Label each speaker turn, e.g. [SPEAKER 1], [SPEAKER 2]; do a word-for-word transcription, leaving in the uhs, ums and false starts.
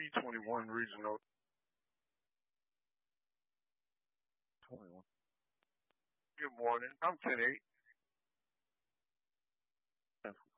[SPEAKER 1] B twenty-one Regional.
[SPEAKER 2] twenty-one.
[SPEAKER 1] Good morning. I'm ten eight.
[SPEAKER 2] ten